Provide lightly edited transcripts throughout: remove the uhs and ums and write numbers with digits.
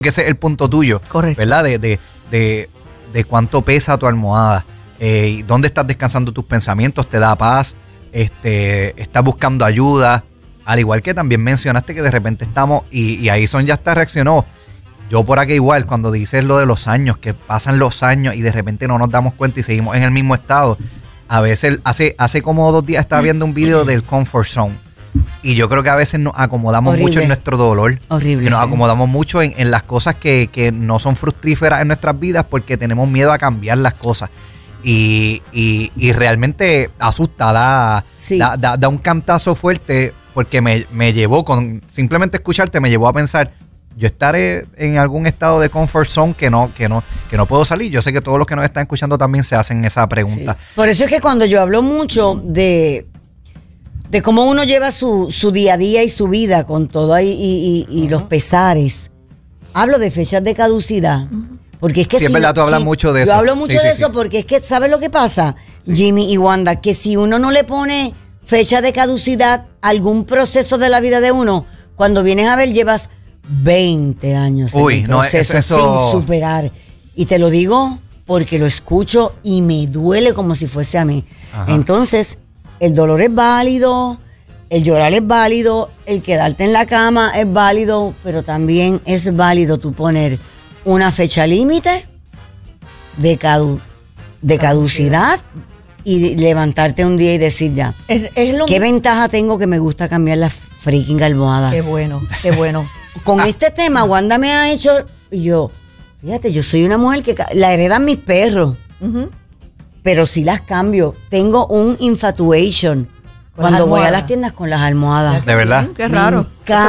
que ese es el punto tuyo. Correcto. ¿Verdad? De cuánto pesa tu almohada, dónde estás descansando tus pensamientos, te da paz, estás buscando ayuda, al igual que también mencionaste que de repente estamos, y ahí ya hasta reaccionó, yo por acá igual, cuando dices lo de los años, que pasan los años y de repente no nos damos cuenta y seguimos en el mismo estado, a veces, hace como 2 días estaba viendo un video del comfort zone, y yo creo que a veces nos acomodamos mucho en nuestro dolor. Horrible. Y nos acomodamos mucho en las cosas que no son fructíferas en nuestras vidas porque tenemos miedo a cambiar las cosas. Y realmente asusta, da un cantazo fuerte porque me llevó, con simplemente escucharte, me llevó a pensar, yo estaré en algún estado de comfort zone que no puedo salir. Yo sé que todos los que nos están escuchando también se hacen esa pregunta. Sí. Por eso es que cuando yo hablo mucho de cómo uno lleva su día a día y su vida con todo ahí y los pesares, hablo de fechas de caducidad. Porque es que sí, es verdad, tú hablas mucho de eso. Yo hablo mucho de eso porque es que, ¿sabes lo que pasa, Jimmy y Wanda? Que si uno no le pone fecha de caducidad a algún proceso de la vida de uno, cuando vienes a ver, llevas 20 años en el proceso sin superar. Y te lo digo porque lo escucho y me duele como si fuese a mí. Ajá. Entonces, el dolor es válido, el llorar es válido, el quedarte en la cama es válido, pero también es válido tú poner una fecha límite de caducidad y levantarte un día y decir ya. ¿Qué ventaja tengo que me gusta cambiar las freaking almohadas? Qué bueno, qué bueno. Con este tema, Wanda me ha hecho, y yo, fíjate, yo soy una mujer que la heredan mis perros. Pero sí las cambio. Tengo un infatuation cuando voy a las tiendas con las almohadas. ¿De verdad? Qué raro.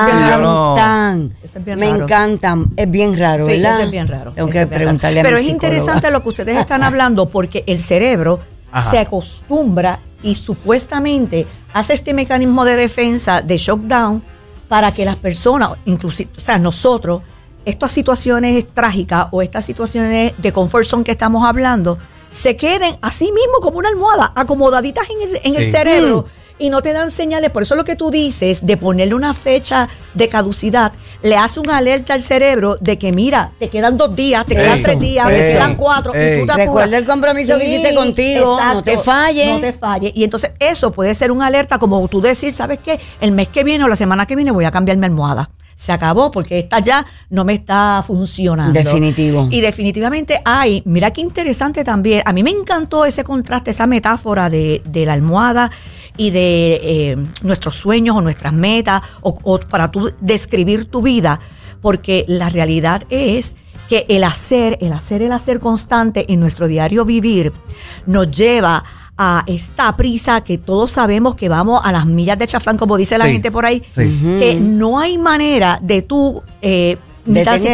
Me encantan. Es bien raro, sí, ¿verdad? Eso es bien raro. Tengo que preguntarle a mi Pero es psicóloga. interesante lo que ustedes están hablando porque el cerebro se acostumbra y supuestamente hace este mecanismo de defensa de shock down para que las personas, inclusive, o sea, nosotros, estas situaciones trágicas o estas situaciones de comfort zone que estamos hablando, se queden así mismo como una almohada, acomodaditas en el cerebro y no te dan señales. Por eso lo que tú dices de ponerle una fecha de caducidad le hace una alerta al cerebro de que mira, te quedan 2 días, te quedan 3 días, te quedan 4 y tú te apuras. Recuerda el compromiso que hiciste contigo, exacto, no te falles. No te falles. Y entonces eso puede ser una alerta como tú decir, ¿sabes qué? El mes que viene o la semana que viene voy a cambiar mi almohada. Se acabó porque esta ya no me está funcionando. Definitivo. Y definitivamente mira qué interesante también. A mí me encantó ese contraste, esa metáfora de la almohada y de nuestros sueños o nuestras metas o para tú describir tu vida, porque la realidad es que el hacer constante en nuestro diario vivir nos lleva a esta prisa que todos sabemos que vamos a las millas de chaflán, como dice la gente por ahí, que no hay manera de tú ni tan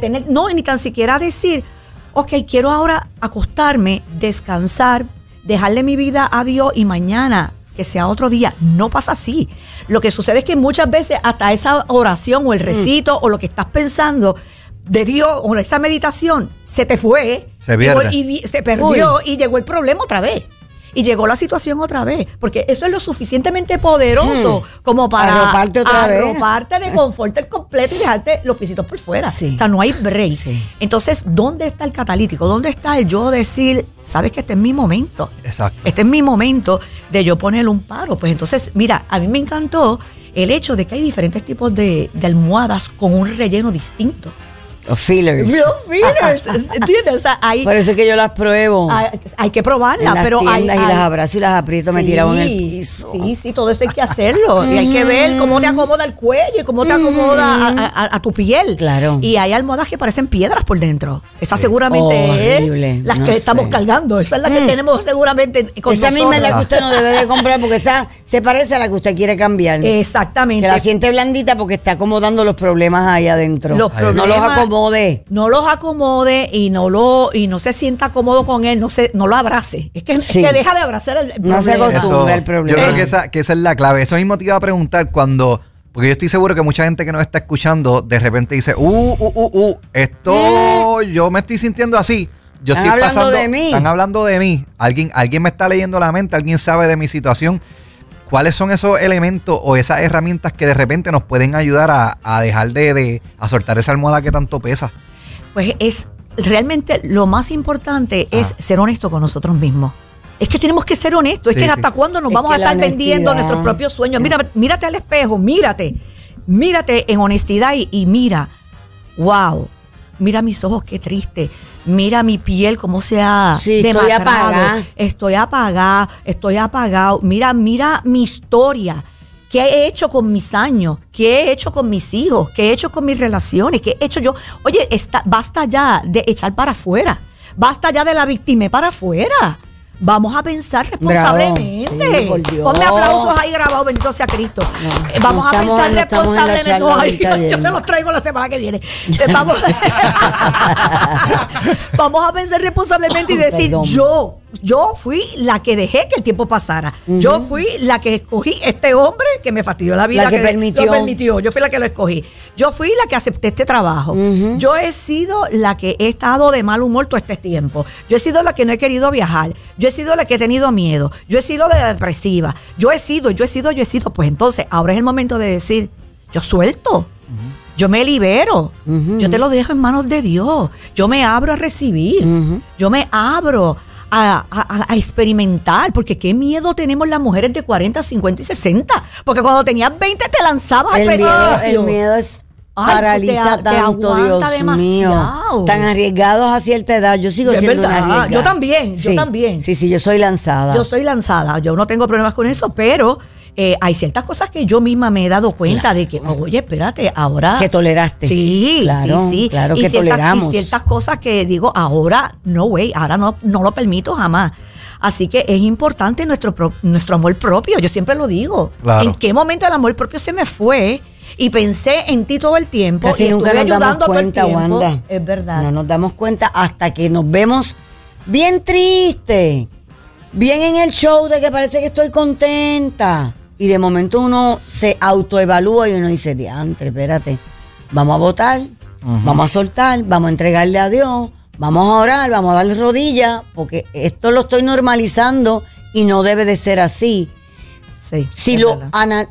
siquiera decir, ok, quiero ahora acostarme, descansar, dejarle mi vida a Dios y mañana que sea otro día. No pasa así. Lo que sucede es que muchas veces hasta esa oración o el recito o lo que estás pensando de Dios o esa meditación se te fue, se perdió y llegó el problema otra vez. Y llegó la situación otra vez, porque eso es lo suficientemente poderoso como para arroparte de confort completo y dejarte los pisitos por fuera. Sí. O sea, no hay break. Sí. Entonces, ¿dónde está el catalítico? ¿Dónde está el yo decir, sabes que este es mi momento? Exacto. Este es mi momento de yo ponerle un paro. Pues entonces, mira, a mí me encantó el hecho de que hay diferentes tipos de almohadas con un relleno distinto. Fillers. ¿Entiendes? O sea, por eso es que yo las pruebo. Hay que probarlas, pero y las abrazo y las aprieto, me tiro en el piso. Sí, todo eso hay que hacerlo. Y hay que ver cómo te acomoda el cuello y cómo te acomoda a tu piel. Claro. Y hay almohadas que parecen piedras por dentro. Esa seguramente es las que estamos cargando. Esa es la que tenemos seguramente con esa nosotros. Misma es la que usted no debe de comprar porque esa se parece a la que usted quiere cambiar. Exactamente. Que la siente blandita porque está acomodando los problemas ahí adentro. Los problemas, no los acomode. No los acomode y no se sienta cómodo con él, no lo abrace. Es que deja de abrazar el problema. No se acostumbra al problema. Yo creo que esa es la clave. Eso mismo te iba a preguntar porque yo estoy seguro que mucha gente que nos está escuchando de repente dice, esto yo me estoy sintiendo así. Están hablando de mí. Están hablando de mí. Alguien me está leyendo la mente, alguien sabe de mi situación. ¿cuáles son esos elementos o esas herramientas que de repente nos pueden ayudar a dejar a soltar esa almohada que tanto pesa? Pues es realmente lo más importante es ser honesto con nosotros mismos. Es que tenemos que ser honestos. Sí, es que sí. hasta cuándo nos Es vamos que a estar la vendiendo honestidad. nuestros propios sueños. Mírate al espejo, mírate en honestidad y mira, wow, mira mis ojos, qué triste. Mira mi piel, cómo se ha Sí, estoy demacrado. apagada. Estoy apagado. Mira mi historia. ¿Qué he hecho con mis años? ¿Qué he hecho con mis hijos? ¿Qué he hecho con mis relaciones? ¿Qué he hecho yo? Oye, basta ya de echar para afuera. Basta ya de la víctima para afuera. Vamos a pensar responsablemente. Bravo. Sí, por Dios. Ponme aplausos ahí grabados, bendito sea Cristo. No, Vamos no a estamos- pensar no estamos en la responsablemente. charla No, ay, ahorita yo bien. te los traigo la semana que viene. Vamos a pensar responsablemente y decir, Perdón. yo fui la que dejé que el tiempo pasara. Yo fui la que escogí este hombre que me fastidió la vida. La que permitió. Lo permitió. Yo fui la que lo escogí. Yo fui la que acepté este trabajo. Yo he sido la que he estado de mal humor todo este tiempo. Yo he sido la que no he querido viajar. Yo he sido la que he tenido miedo. Yo he sido la depresiva. Yo he sido. Pues entonces, ahora es el momento de decir, yo suelto. Yo me libero. Yo te lo dejo en manos de Dios. Yo me abro a recibir. Yo me abro a experimentar. Porque qué miedo tenemos las mujeres de 40, 50 y 60. Porque cuando tenías 20 te lanzabas al precipicio. El miedo es Ay, paraliza te tanto, aguanta Dios mío. demasiado. Tan arriesgados a cierta edad. Yo sigo Es siendo verdad. una arriesgada. Yo también, yo Sí, también. Sí, yo soy lanzada. Yo soy lanzada, yo no tengo problemas con eso, pero hay ciertas cosas que yo misma me he dado cuenta de que, oye, espérate, ahora... Que toleraste. Sí, Claro, sí. claro y que toleramos. Y ciertas cosas que digo, ahora no, güey, ahora no lo permito jamás. Así que es importante nuestro amor propio, yo siempre lo digo. Claro. ¿En qué momento el amor propio se me fue? Y pensé en ti todo el tiempo. Casi y nunca estuve nos damos ayudando todo el cuenta, tiempo. Wanda. Es verdad. No nos damos cuenta hasta que nos vemos bien triste, bien en el show de que parece que estoy contenta. Y de momento uno se autoevalúa y uno dice, diantre, espérate, vamos a votar, vamos a soltar, vamos a entregarle a Dios, vamos a orar, vamos a darle rodillas, porque esto lo estoy normalizando y no debe de ser así. Sí, Si es lo verdad.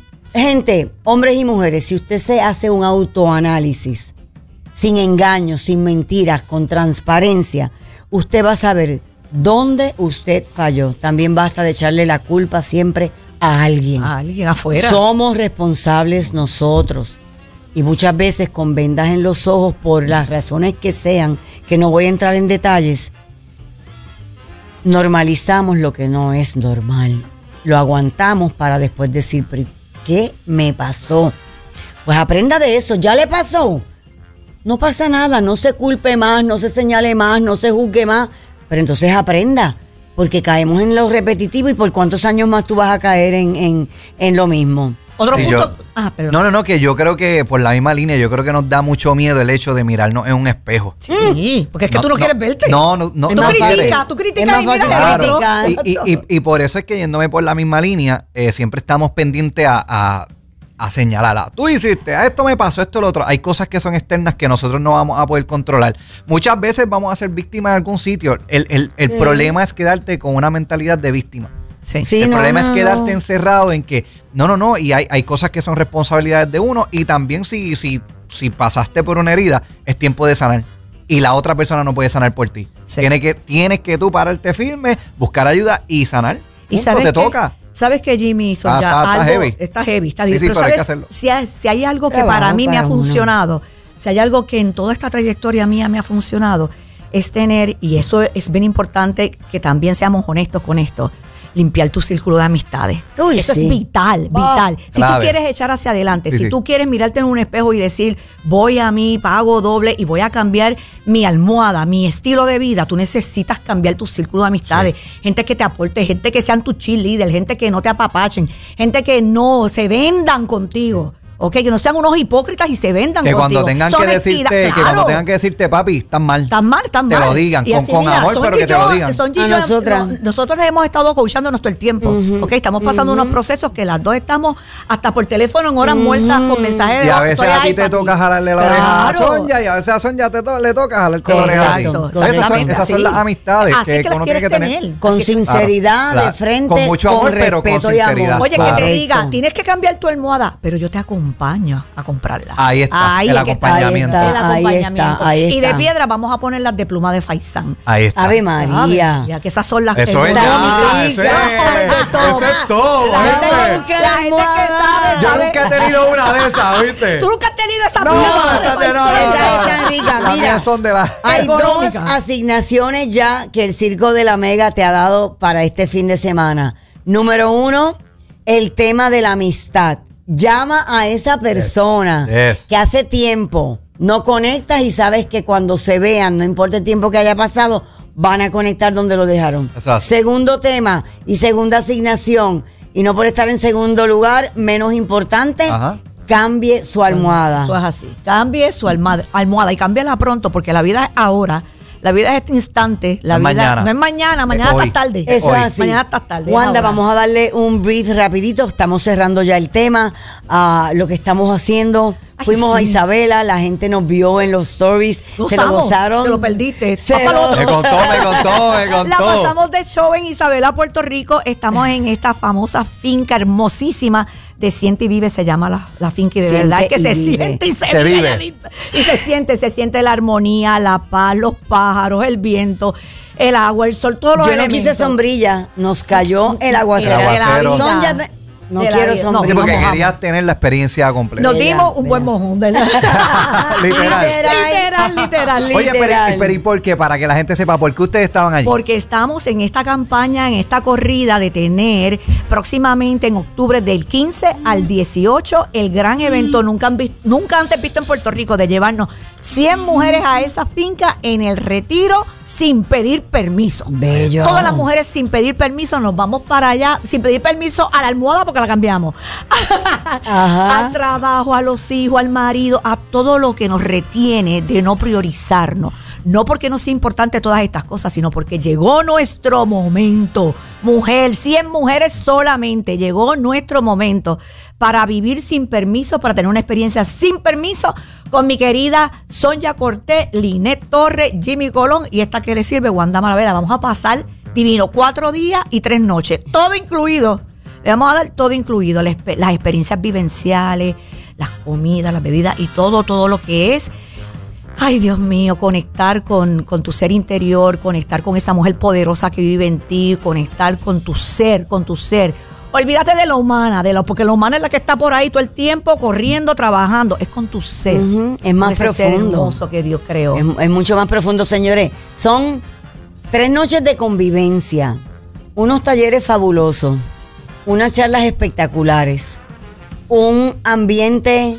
gente, hombres y mujeres, si usted se hace un autoanálisis sin engaños, sin mentiras, con transparencia, usted va a saber dónde usted falló. También basta de echarle la culpa siempre a alguien. A alguien afuera. Somos responsables nosotros. Y muchas veces con vendas en los ojos, por las razones que sean, que no voy a entrar en detalles, normalizamos lo que no es normal. Lo aguantamos para después decir, "¿Pero qué me pasó?". Pues aprenda de eso, ya le pasó. No pasa nada, no se culpe más, no se señale más, no se juzgue más, pero entonces aprenda, porque caemos en lo repetitivo y por cuántos años más tú vas a caer en lo mismo. Otro Sí, punto. Perdón. No, que yo creo que por la misma línea, yo creo que nos da mucho miedo el hecho de mirarnos en un espejo. Sí, porque es que tú no quieres verte. No. Tú Es más fácil. criticas, tú criticas Es más y miras fácil el otro. criticar. Y por eso es que yéndome por la misma línea, siempre estamos pendientes a señalarla. Tú hiciste, a esto me pasó, esto, lo otro. Hay cosas que son externas que nosotros no vamos a poder controlar. Muchas veces vamos a ser víctimas de algún sitio. El problema es quedarte con una mentalidad de víctima. Sí. Sí, El no, problema no, es quedarte no. encerrado en que no, y hay cosas que son responsabilidades de uno, y también si pasaste por una herida, es tiempo de sanar. Y la otra persona no puede sanar por ti. Sí. Tienes que tú pararte firme, buscar ayuda y sanar. Y Punto, sabes te qué? toca. ¿Sabes qué, Jimmy? Está Algo, heavy. Está heavy, está Sí, difícil. sí, Pero pero hay que ¿sabes? hacerlo. Si hay algo que Trabajo para mí me ha para uno. funcionado, si hay algo que en toda esta trayectoria mía me ha funcionado, es tener, y eso es bien importante, que también seamos honestos con esto, limpiar tu círculo de amistades. Uy, Eso sí. es vital. Si tú Clave. quieres echar hacia adelante, Sí, si sí. tú quieres mirarte en un espejo y decir, voy a mí, pago doble y voy a cambiar mi almohada, mi estilo de vida, tú necesitas cambiar tu círculo de amistades. Gente que te aporte, gente que sean tu cheerleader, gente que no te apapachen, gente que no se vendan contigo. ¿ok? Que no sean unos hipócritas y se vendan Que contigo. cuando tengan Son que decirte, mentiras, que cuando claro. tengan que decirte, papi, estás mal. Están mal. Te lo digan, Y así, con amor, Sonji pero y que te lo yo- digan. Sonji y A yo, nosotras. nosotros hemos estado coachándonos todo el tiempo, ¿ok? Estamos pasando unos procesos que las dos estamos hasta por teléfono en horas muertas con mensajes de Y a voz. veces Estoy a ti ahí, te papi. toca jalarle la oreja a Claro. Sonja y a veces a Sonja le toca jalarte la oreja a ti. Exacto, Esas son, exactamente, esas son así. las amistades Así que que las uno tiene quieres que tener. tener. Con Así que- sinceridad, Claro, de frente, con mucho amor, pero con respeto y sinceridad. amor. Oye, Claro. que te diga, Correcto. tienes que cambiar tu almohada, pero yo te acompaño a comprarla. Ahí está, el es que está. acompañamiento. Ahí El está, acompañamiento. ahí Y de está. piedra vamos a poner las de pluma de Faisán. Ahí está. Ave María. Ya que esas son las Eso es las ya, únicas. eso Ya, es. over the top. Eso es todo, La gente ¿viste? que sabe, Yo sabe. nunca he tenido una de esas, ¿viste? Tú nunca has tenido esa No, pluma. esas de no, Esa no, es tan rica, Las mira. mías son de las... Hay dos Económica. asignaciones ya que el Circo de la Mega te ha dado para este fin de semana. Número 1, el tema de la amistad. Llama a esa persona Yes. que hace tiempo no conectas y sabes que cuando se vean, no importa el tiempo que haya pasado, van a conectar donde lo dejaron. Eso así. Segundo tema y segunda asignación. Y no por estar en segundo lugar, menos importante, Ajá. cambie su almohada. Eso es así. Cambie su almohada y cámbiala pronto porque la vida es ahora. La vida es este instante. La No es vida mañana. no es mañana. Mañana Es hoy. está tarde. Eso Hoy. es así. Mañana está tarde. Wanda, es ahora. vamos a darle un brief rapidito. Estamos cerrando ya el tema. Lo que estamos haciendo. Ay, Fuimos a sí. Isabela, la gente nos vio en los stories. Se lo Gozamos. gozaron. Te lo perdiste. Se Va para lo- el otro. Me contó. La pasamos de show en Isabela, Puerto Rico. Estamos en esta famosa finca hermosísima de Siente y Vive, se llama la finca, y de Siente verdad es que y se vive. siente y se Se vive. vive. Y se siente la armonía, la paz, los pájaros, el viento, el agua, el sol, todos los Yo no elementos. quise sombrilla. Nos cayó el aguacero. El aguacero. Son ya- no De la quiero vida. Sí, sombrilla. porque Vamos, querías tener la experiencia completa. Nos dimos un Vea. buen mojón, ¿verdad? literal. Oye, literal. pero ¿y por qué? Para que la gente sepa, ¿por qué ustedes estaban allí? Porque estamos en esta campaña, en esta corrida de tener próximamente en octubre del 15 al 18 el gran evento nunca antes visto en Puerto Rico, de llevarnos 100 mujeres a esa finca en el retiro sin pedir permiso. Bello. Todas las mujeres sin pedir permiso nos vamos para allá, sin pedir permiso a la almohada porque la cambiamos. Ajá. Al trabajo, a los hijos, al marido, a todo lo que nos retiene de no priorizarnos. No porque no sea importante todas estas cosas, sino porque llegó nuestro momento. Mujer, 100 mujeres solamente, llegó nuestro momento para vivir sin permiso, para tener una experiencia sin permiso con mi querida Sonja Cortés, Linet Torres, Jimmy Colón y esta que le sirve, Wanda Maravera. Vamos a pasar divino, 4 días y 3 noches, todo incluido. Le vamos a dar todo incluido, las experiencias vivenciales, las comidas, las bebidas y todo lo que es. Ay, Dios mío, conectar con tu ser interior, conectar con esa mujer poderosa que vive en ti, conectar con tu ser. Olvídate de la humana, porque la humana es la que está por ahí todo el tiempo corriendo, trabajando. Es con tu ser. Ujú, es más con ese ser profundo. hermoso que Dios creó. Es mucho más profundo, señores. Son 3 noches de convivencia, unos talleres fabulosos, unas charlas espectaculares, un ambiente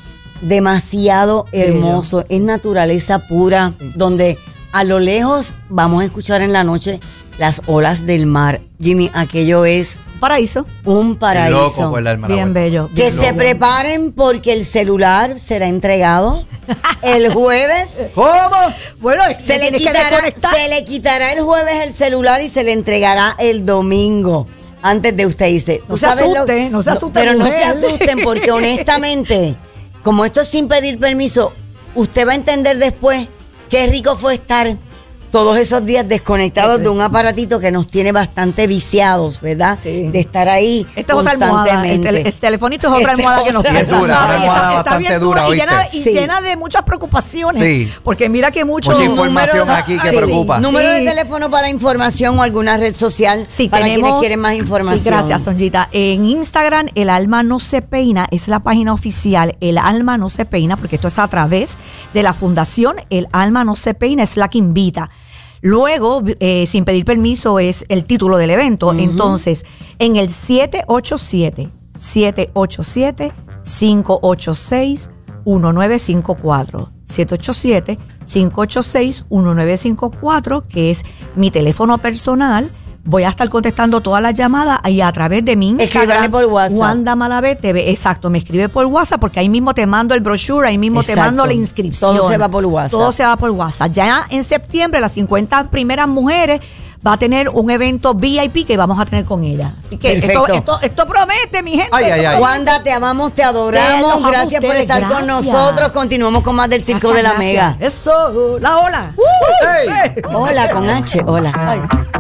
demasiado hermoso, es naturaleza pura, donde a lo lejos vamos a escuchar en la noche las olas del mar. Jimmy, aquello es Paraíso. un paraíso. Loco por la hermana Bien vuelta. bello. Que bien se bello. preparen porque el celular será entregado el jueves. ¿Cómo? Bueno, es que Se le tienes que quitará desconectar. el jueves el celular y se le entregará el domingo antes de usted irse. No se asuste, no se asuste, Pero no mujer. se asusten porque honestamente, como esto es sin pedir permiso, usted va a entender después qué rico fue estar todos esos días desconectados de un aparatito que nos tiene bastante viciados, ¿verdad? Sí. De estar ahí Esta es otra almohada. constantemente. El telefonito es otra Esta almohada que nos otra pesa. almohada. ¿sabes? Una almohada Está bastante bien dura, y llena, ¿oíste? y Sí. llena de muchas preocupaciones. Sí. Porque mira que mucho Mucha información Número- aquí que sí. preocupa. Número de Sí. teléfono para información o alguna red social Sí, para tenemos, quienes quieren más información. Sí, gracias, Sonjita. En Instagram, El Alma No Se Peina, es la página oficial, El Alma No Se Peina, porque esto es a través de la fundación El Alma No Se Peina, es la que invita. Luego, sin pedir permiso, es el título del evento. Entonces, en el 787-586-1954. 787-586-1954, que es mi teléfono personal voy a estar contestando todas las llamadas y a través de mi Instagram. Escríbame por WhatsApp. Wanda Malavé TV. Exacto, me escribe por WhatsApp porque ahí mismo te mando el brochure, ahí mismo te mando la inscripción. Todo se va por WhatsApp. Todo se va por WhatsApp. Ya en septiembre, las 50 primeras mujeres va a tener un evento VIP que vamos a tener con ella. Así que esto promete, mi gente. Wanda, te amamos, te adoramos. Gracias por estar con nosotros. Continuamos con más del Circo de la Mega. Eso, la ola. Hola con H, hola.